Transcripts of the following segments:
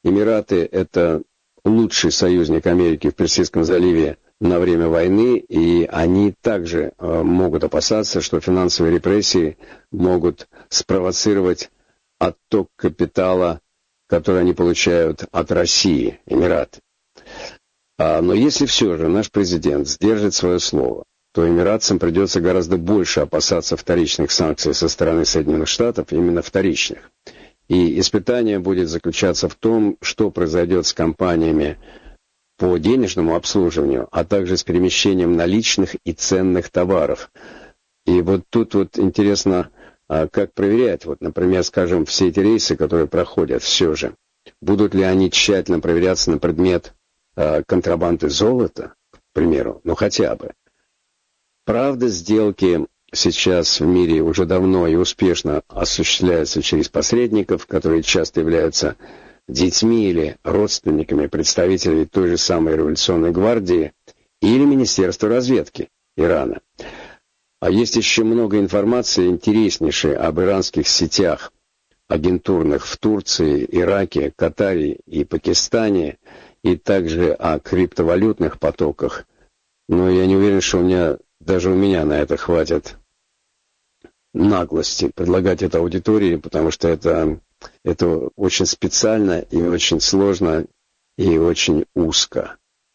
Эмираты – это лучший союзник Америки в Персидском заливе на время войны, и они также могут опасаться, что финансовые репрессии могут спровоцировать отток капитала, который они получают от России, Эмираты. Но если все же наш президент сдержит свое слово, то эмиратцам придется гораздо больше опасаться вторичных санкций со стороны Соединенных Штатов, именно вторичных. И испытание будет заключаться в том, что произойдет с компаниями по денежному обслуживанию, а также с перемещением наличных и ценных товаров. И вот тут вот интересно, как проверять, вот, например, скажем, все эти рейсы, которые проходят все же, будут ли они тщательно проверяться на предмет контрабанды золота, к примеру, ну хотя бы. Правда, сделки сейчас в мире уже давно и успешно осуществляются через посредников, которые часто являются детьми или родственниками представителей той же самой революционной гвардии или Министерства разведки Ирана. А есть еще много информации интереснейшей об иранских сетях агентурных в Турции, Ираке, Катаре и Пакистане, и также о криптовалютных потоках. Но я не уверен, что даже у меня на это хватит наглости предлагать это аудитории, потому что это очень специально и очень сложно и очень узко.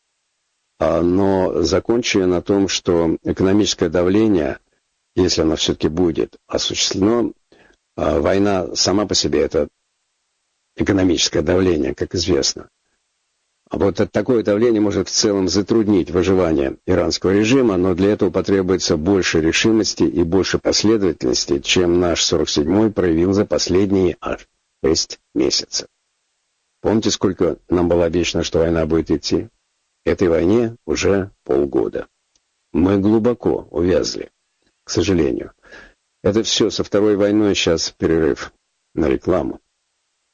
Но закончу я на том, что экономическое давление, если оно все-таки будет осуществлено, война сама по себе это экономическое давление, как известно. А вот такое давление может в целом затруднить выживание иранского режима, но для этого потребуется больше решимости и больше последовательности, чем наш 47-й проявил за последние аж 6 месяцев. Помните, сколько нам было обещано, что война будет идти? Этой войне уже полгода. Мы глубоко увязли, к сожалению. Это все, со второй войной сейчас перерыв на рекламу.